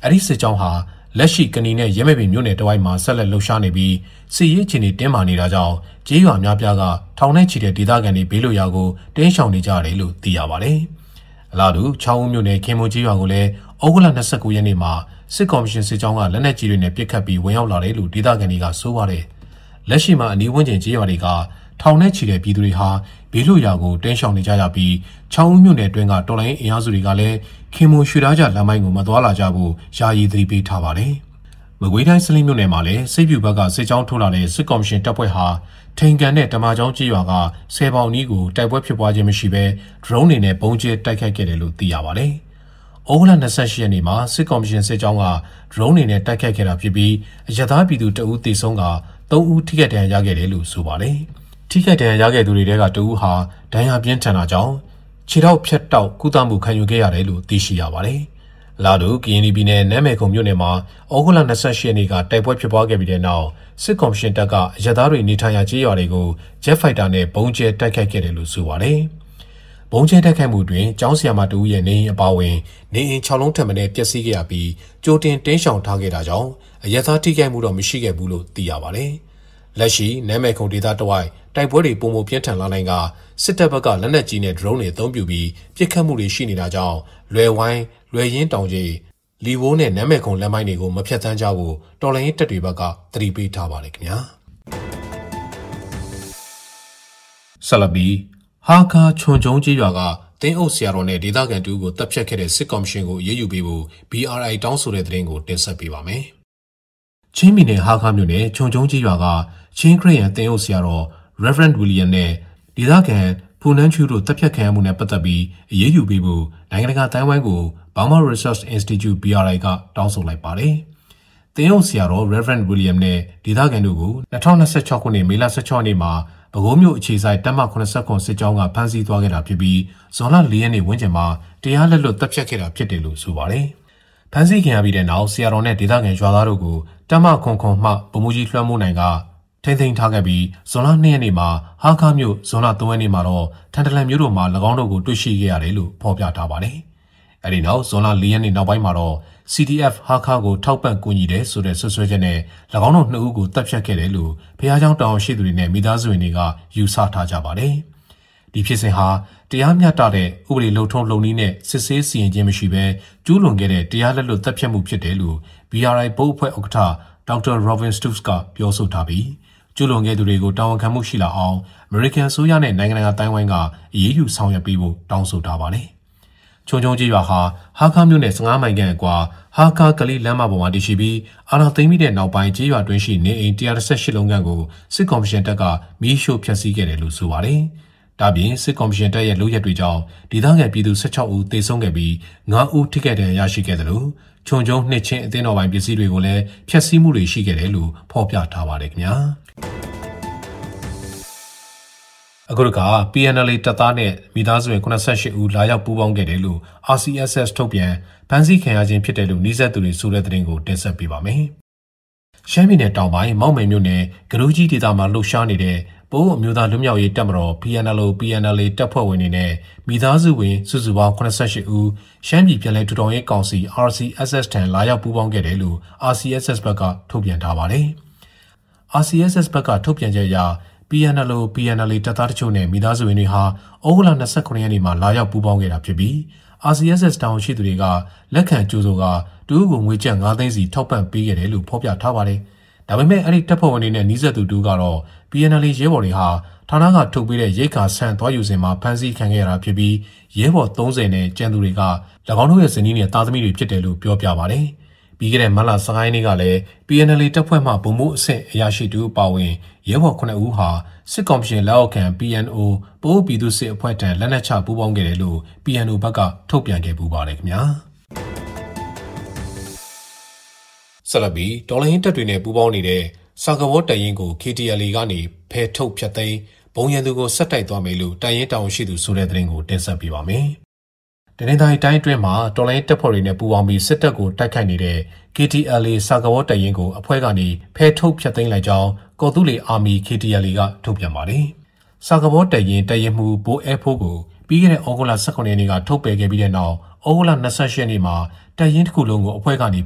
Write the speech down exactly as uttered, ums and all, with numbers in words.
အဲဒီစစ်ကြောင်းဟာလက်ရှိကဏီနဲ့ရဲမဲပင်မြို့နယ်တဝိုက်မှာဆက်လက်လှုပ်ရှားနေပြီးစစ်ရေးအခြေအနေတင်းမာနေတာကြောင့်ကြေးရွာများပြားကထောင်ထဲချီတဲ့ဒေသခံတွေဘေးလွတ်ရာကိုတင်းရှောင်နေကြရတယ်လို့သိရပါတယ်။အလားတူချောင်းဦးမြို့နယ်ခင်မွန်ကြေးရွာကိုလည်းဩဂုတ်လ၂၉ရက်နေ့မှာစစ်ကော်မရှင်စစ်ကြောင်းကလက်နက်ကြီးတွေနဲ့ပစ်ခတ်ပြီးဝင်ရောက်လာတယ်လို့ဒေသခံတွေကဆိုပါတယ်။လက်ရှိမှာအနီးဝန်းကျင်ကြေးရွာတွေကထောင်ထဲချီတဲ့ပြည်သူတွေဟာဘေးလွတ်ရာကိုတင်းရှောင်နေကြရပြီးချောင်းဦးမြို့နယ်အတွင်းကတော်လိုင်းအင်အားစုတွေကလည်းခင်မွန်ရွှေသားကြလမ်းပိုင်းကိုမသွားလာကြဖို့ယာယီသတိပေးထားပါတယ်။မကွေးတိုင်းစလင်းမြို့နယ်မှာလည်းစိတ်ပြူဘက်ကစစ်ကြောင်းထိုးလာတဲ့စစ်ကော်မရှင်တပ်ဖွဲ့ဟာထိန်ကန်နဲ့တမာချောင်းကြေးရွာကဆယ်ပေါင်နီးကိုတိုက်ပွဲဖြစ်ပွားခြင်းမရှိဘဲဒရုန်းတွေနဲ့ပုံကျဲတိုက်ခိုက်ခဲ့တယ်လို့သိရပါတယ်။ဩဂုတ်လ၂၈ရက်နေ့မှာစစ်ကော်မရှင်စစ်ကြောင်းကဒရုန်းတွေနဲ့တိုက်ခိုက်ခဲ့တာဖြစ်ပြီးအရသာပြည်သူတအူးတေဆုံးကသုံးဦးထိခိုက်ဒဏ်ရာရခဲ့တယ်လို့ဆိုပါတယ်။ထိခိုက်ဒဏ်ရာရခဲ့သူတွေထဲကတဦးဟာဒဏ်ရာပြင်းထန်တာကြောင့်ခြေထောက်ဖြတ်တောက်ကုသမှုခံယူခဲ့ရတယ်လို့သိရှိရပါတယ်။လာတူကရင်ပြည်နယ်နမ်းမယ်ခုံမြို့နယ်မှာဩဂုတ်လ၂၈ရက်နေ့ကတိုက်ပွဲဖြစ်ပွားခဲ့ပြီးတဲ့နောက်စစ်ကော်မရှင်တပ်ကအရသားတွေနေထိုင်ရာကြေးရွာတွေကိုဂျက်ဖိုက်တာနဲ့ဘုံကျဲတိုက်ခိုက်ခဲ့တယ်လို့ဆိုပါတယ်။ဘုံကျဲတိုက်ခိုက်မှုတွင်ကျောင်းဆရာမတဦးရဲ့နေအိမ်အပါအဝင်နေအိမ်၆လုံးထပ်မံပျက်စီးခဲ့ရပြီးကြိုတင်တင်းရှောင်ထားခဲ့တာကြောင့်အရသားထိခိုက်မှုတော့မရှိခဲ့ဘူးလို့သိရပါတယ်။လက်ရှိနမ်းမယ်ခုံဒေသတဝိုက်တိုက်ပွဲတွေပုံမပြင်းထန်လာနိုင်ကစစ်တပ်ဘက်ကလက်နက်ကြီးနဲ့ဒရုန်းတွေအသုံးပြုပြီးပစ်ခတ်မှုတွေရှိနေတာကြောင့်လွယ်ဝိုင်းလွယ်ရင်းတောင်ကြီးလီဝိုးနဲ့နမ်းမယ်ခုံလမ်းမိုင်းတွေကိုမဖျက်ဆီးကြဖို့တော်လှန်ရေးတပ်တွေဘက်ကသတိပေးထားပါတယ်ခင်ဗျာဆလဘီဟာကာချွန်ကျုံကြီးရွာကတင်းအုပ်ဆရာတော်နဲ့ဒေသခံတူကိုတပ်ဖြတ်ခဲ့တဲ့စစ်ကော်မရှင်ကိုအေးအေးယူပေးဖို့ ဘီအာရ်အိုင် တောင်းဆိုတဲ့သတင်းကိုတင်ဆက်ပေးပါမယ်။ချင်းပြည်နယ်ဟာကာမြို့နယ်ချွန်ကျုံကြီးရွာကချင်းခရစ်ယာန်တင်းအုပ်ဆရာတော် Reverend William နဲ့ဒေသခံဖူနန်းချူတို့တပ်ဖြတ်ခံရမှုနဲ့ပတ်သက်ပြီးအေးအေးယူပေးဖို့နိုင်ငံတကာတိုင်းဝိုင်းကို Burma Research Institute ဘီအာရ်အိုင် ကတောင်းဆိုလိုက်ပါတယ်။တင်းအုပ်ဆရာတော် Reverend William နဲ့ဒေသခံတို့ကို၂၀၂၆ခုနှစ်မေလ၁၆ရက်နေ့မှာပဲခူးမြို့အခြေစိုက်တပ်မ၇၇စစ်ကြောင်းကဖမ်းဆီးသွားခဲ့တာဖြစ်ပြီးဇွန်လ၄ရက်နေ့ဝန်းကျင်မှာတရားလက်လွတ်တပ်ဖြတ်ခဲ့တာဖြစ်တယ်လို့ဆိုပါတယ်။ဖမ်းဆီးခံရပြီးတဲ့နောက်ဆရာတော်နဲ့ဒေသခံရွာသားတို့ကိုတပ်မခွန်ခွန်မှဗမိုးကြီးလွှမ်းမိုးနိုင်ကထိန်းသိမ်းထားခဲ့ပြီးဇွန်လ၂ရက်နေ့မှာဟာခါမြို့ဇွန်လ၃ရက်နေ့မှာတော့ထန်တလန်မြို့တို့မှာ၎င်းတို့ကိုတွေ့ရှိခဲ့ရတယ်လို့ဖော်ပြထားပါတယ်။အဲဒီနောက်ဇွန်လ၄ရက်နေ့နောက်ပိုင်းမှာတော့ စီ ဒီ အက်ဖ် ဟာခါကိုထောက်ပံ့ကူညီတယ်ဆိုတဲ့ဆွဆွဲချက်နဲ့၎င်းတို့နှစ်ဦးကိုတပ်ဖြတ်ခဲ့တယ်လို့ဖျားเจ้าတောင်ရှိသူတွေနဲ့မိသားစုဝင်တွေကယူဆထားကြပါတယ်။ဒီဖြစ်စဉ်ဟာတရားမျှတတဲ့ဥပဒေလုံထုံးလုံနည်းနဲ့စစ်ဆေးစီရင်ခြင်းမရှိဘဲကျူးလွန်ခဲ့တဲ့တရားလက်လွတ်တပ်ဖြတ်မှုဖြစ်တယ်လို့ ဘီအာရ်အိုင် ဘုတ်အဖွဲ့ဥက္ကဋ္ဌဒေါက်တာ Robin Stoops ကပြောဆိုထားပြီးကျူးလွန်ခဲ့သူတွေကိုတာဝန်ခံမှုရှိလာအောင်အမေရိကန်အစိုးရနဲ့နိုင်ငံတကာတိုင်းဝိုင်းကအရေးယူဆောင်ရွက်ပေးဖို့တောင်းဆိုထားပါတယ်။ချုံချုံကြီးရွာဟာဟာခါမြို့နယ်၁၅မိုင်ခန့်အကွာဟာခါကလေးလမ်းမပေါ်မှာတည်ရှိပြီးအာဏာသိမ်းပြီးတဲ့နောက်ပိုင်းကြီးရွာတွင်းရှိနေအိမ်၁၁၈လုံးခန့်ကိုစစ်ကော်မရှင်တပ်ကမီးရှို့ဖျက်ဆီးခဲ့တယ်လို့ဆိုပါတယ်။ဒါပြင်စစ်ကော်မရှင်တပ်ရဲ့လုပ်ရက်တွေကြောင့်ဒေသခံပြည်သူ၁၆ဦးသေဆုံးခဲ့ပြီး၅ဦးထိခိုက်ဒဏ်ရာရရှိခဲ့တယ်လို့ချုံချုံနှစ်ချင်းအသင်းတော်ပိုင်းပစ္စည်းတွေကိုလည်းဖျက်ဆီးမှုတွေရှိခဲ့တယ်လို့ဖော်ပြထားပါတယ်ခင်ဗျာ။အခုက ပီ အန် အယ် အေ တပ်သားနဲ့မိသားစုဝင်၇၈ဦးလာရောက်ပူးပေါင်းခဲ့တယ်လို့ အာရ် စီ အက်စ် အက်စ် ထုတ်ပြန်ဖမ်းဆီးခံရခြင်းဖြစ်တယ်လို့နှိစက်သူတွေဆိုတဲ့သတင်းကိုတင်ဆက်ပေးပါမယ်။ရှမ်းပြည်နယ်တောင်ပိုင်းမောက်မယ်မြို့နယ်ဂရူးကြီးဒေသမှာလှုပ်ရှားနေတဲ့ပိုးအမျိုးသားလွတ်မြောက်ရေးတပ်မတော် ပီ အန် အယ် အို ပီ အန် အယ် အေ တပ်ဖွဲ့ဝင်တွေနဲ့မိသားစုဝင်စုစုပေါင်း၇၈ဦးရှမ်းပြည်ပြည်လဲထူထောင်ရေးကောင်စီ အာရ် စီ အက်စ် အက်စ် ထံလာရောက်ပူးပေါင်းခဲ့တယ်လို့ အာရ် စီ အက်စ် အက်စ် ဘက်ကထုတ်ပြန်ထားပါတယ်။ အာရ် စီ အက်စ် အက်စ် ဘက်ကထုတ်ပြန်ချက်အရပီ အန် အယ် အို ပီ အန် အယ် အေ တပ်သားတချို့နဲ့မိသားစုဝင်တွေဟာဩဂုတ်လ၂၉ရက်နေ့မှာလာရောက်ပူးပေါင်းခဲ့တာဖြစ်ပြီး အာရ် စီ အက်စ် အက်စ် တောင်ရှိသူတွေကလက်ခံကြိုးဆိုကတူဦးကိုငွေကျပ်၅သိန်းစီထောက်ပံ့ပေးခဲ့တယ်လို့ဖော်ပြထားပါတယ်။ဒါပေမဲ့အဲ့ဒီတပ်ဖွဲ့ဝင်တွေနဲ့နှိစက်သူတူကတော့ ပီ အန် အယ် အေ ရဲဘော်တွေဟာဌာနကထုတ်ပေးတဲ့ရိတ်ခါဆန်သွားယူစဉ်မှာဖမ်းဆီးခံခဲ့ရတာဖြစ်ပြီးရဲဘော်၃၀နဲ့ကျန်သူတွေက၎င်းတို့ရဲ့ဇနီးနဲ့သားသမီးတွေဖြစ်တယ်လို့ပြောပြပါတယ်။ပြီးခဲ့တဲ့မတ်လ၁၅ရက်နေ့ကလည်း ပီ အန် အယ် အေ တပ်ဖွဲ့မှဗိုလ်မှူးအဆင့်အရာရှိတူပါဝင်ရဲဘော်ခုနှစ်ဦးဟာစစ်ကော်မရှင်လက်အောက်ခံ ပီ အန် အို ပိုးပြည်သူစစ်အဖွဲ့ထံလက်နက်ချပူးပေါင်းခဲ့တယ်လို့ ပီ အန် အို ဘက်ကထုတ်ပြန်ခဲ့ပူပါတယ်ခင်ဗျာ။ဆလဘီဒေါ်လာရင်းတပ်တွေနဲ့ပူးပေါင်းနေတဲ့စာကဝေါတပ်ရင်းကို ကေ တီ အယ် အေ ကနေဖယ်ထုတ်ဖျက်သိမ်းဘုံရန်သူကိုဆက်တိုက်သွားမယ်လို့တပ်ရင်းတာဝန်ရှိသူဆိုတဲ့သတင်းကိုတင်ဆက်ပေးပါမယ်။တနင်္သာရီတိုင်းအတွင်းမှာတော်လိုင်းတပ်ဖွဲ့တွေနဲ့ပူးပေါင်းပြီးစစ်တပ်ကိုတိုက်ခိုက်နေတဲ့ ကေ တီ အယ် အေ စာကဝေါတပ်ရင်းကိုအဖွဲ့ကနေဖယ်ထုတ်ဖျက်သိမ်းလိုက်ကြောင်းကော်တူးလီအာမီ ကေ တီ အယ် အေ ကထုတ်ပြန်ပါတယ်။စာကဝေါတပ်ရင်းတပ်ရင်းမှူးဘိုးအဲဖိုးကိုပြီးခဲ့တဲ့ဩဂုတ်လ၁၇ရက်နေ့ကထုတ်ပယ်ခဲ့ပြီးတဲ့နောက်ဩဂုတ်လ၂၈ရက်နေ့မှာတပ်ရင်းတစ်ခုလုံးကိုအဖွဲ့ကနေ